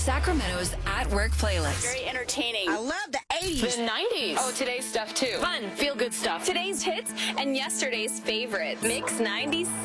Sacramento's At Work playlist. Very entertaining. I love the 80s. The 90s. Oh, today's stuff too. Fun, feel-good stuff. Today's hits and yesterday's favorites. Mix 90s.